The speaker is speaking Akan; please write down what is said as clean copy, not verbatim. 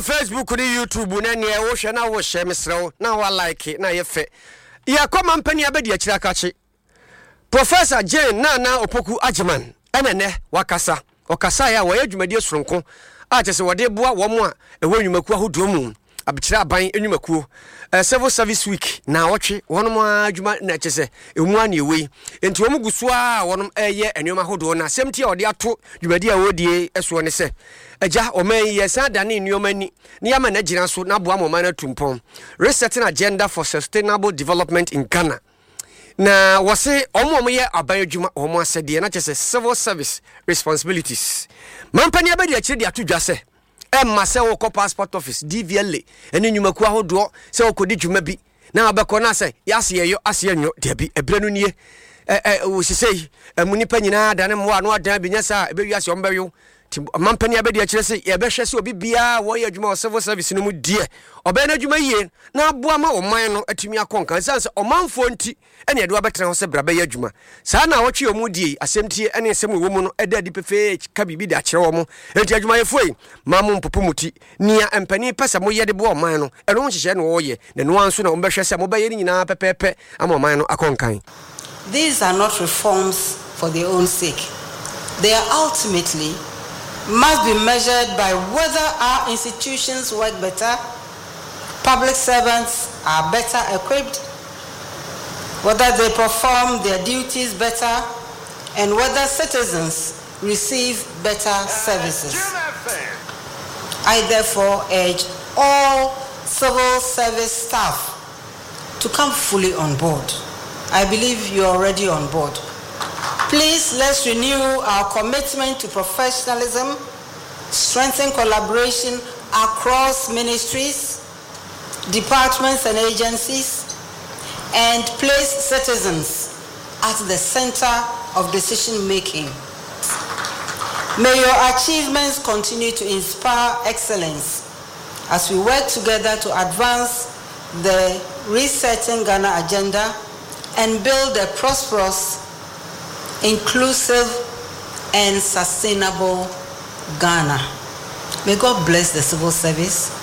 Facebook ni YouTube na ne wo hwe na wo share mesrew na wa like na ye fe ya koma mpani abedi akira kachi Professor Jane Nana Opoku Agyeman enene wakasa okasa ya wo adwumadi soronko a chese wode boa wo mo a ewo nwumaku ahodo mu abikira aban enwumaku civil service week na wotwe wonom adwuma na chese emu an yewe enti omu guso a wonom eye enwuma ahodo na semti a wode ato dwumadi a wodie eso ne se Eja omen yesa dane nneomani ne yama na gina so na boa moma na tumpon resetting agenda for sustainable development in Ghana na wase omo ye abayadwuma omo asede na chese civil service responsibilities mampani abedi akire de atodwa se emma se wo passport office DVLA ene nyumaku ahodo se wo kodi dwuma bi na abekọ na se yase yeyo ase enyo de bi ebranu nie wo sisei munipa nyina dane mo anu adan bi nyasa ebewi ase ombeyo mampani abedi akire se ye behwe se obi bia wo ye adwuma civil service no mu die obe na adwuma yie na aboa ma oman no atumi akonkan sanse omanfo nti ene ade wabetra ho se brabe ye adwuma saa na wotwe omu die asemtie ene nsem wo mu no eda di pefe ka bibi da akire wo mo enti adwuma ye foi mamu mpopomuti nia empani pesa mo ye de bo oman no eno nhihye no wo ye ne no anso na ombehwe se mo ba ye ni nyina pepepe ama oman no akonkan. These are not reforms for their own sake. They are ultimately must be measured by whether our institutions work better, public servants are better equipped, whether they perform their duties better, and whether citizens receive better services. I therefore urge all civil service staff to come fully on board. I believe you are already on board. Please, let's renew our commitment to professionalism, strengthen collaboration across ministries, departments and agencies, and place citizens at the center of decision making. May your achievements continue to inspire excellence as we work together to advance the Resetting Ghana agenda and build a prosperous, inclusive and sustainable Ghana. May God bless the civil service.